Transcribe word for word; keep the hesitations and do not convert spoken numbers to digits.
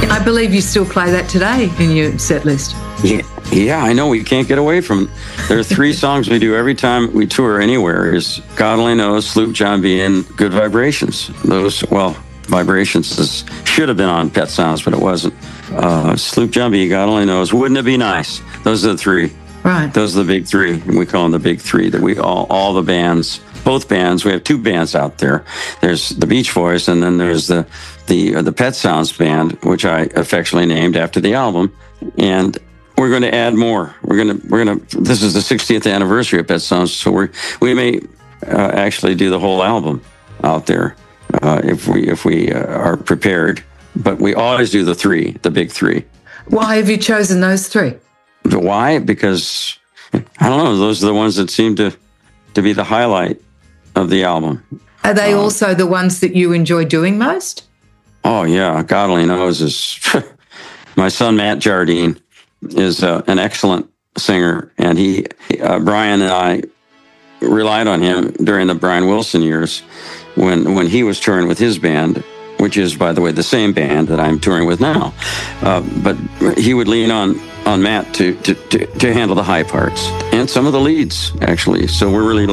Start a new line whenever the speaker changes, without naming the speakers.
I believe you still play that today in your set list.
Yeah, yeah, I know. We can't get away from it. There are three songs we do every time we tour anywhere. Is God Only Knows, Sloop John B, and Good Vibrations. Those, well, Vibrations is, should have been on Pet Sounds, but it wasn't. Uh, Sloop John B, God Only Knows, Wouldn't It Be Nice? Those are the three.
Right.
Those are the big three. And we call them the big three. That we all, all the bands, both bands. We have two bands out there. There's the Beach Boys, and then there's the the uh, the Pet Sounds band, which I affectionately named after the album. And we're going to add more. We're going to we're going to. This is the sixtieth anniversary of Pet Sounds, so we we may uh, actually do the whole album out there uh, if we if we uh, are prepared. But we always do the three, the big three.
Why have you chosen those three?
Why? Because I don't know. Those are the ones that seem to to be the highlight of the album.
Are they
uh,
also the ones that you enjoy doing most?
Oh yeah, God Only Knows is. My son Matt Jardine is uh, an excellent singer, and he uh, Brian and I relied on him during the Brian Wilson years when when he was touring with his band, which is, by the way, the same band that I'm touring with now. Uh, but he would lean on on Matt to, to to to handle the high parts and some of the leads, actually. So we're really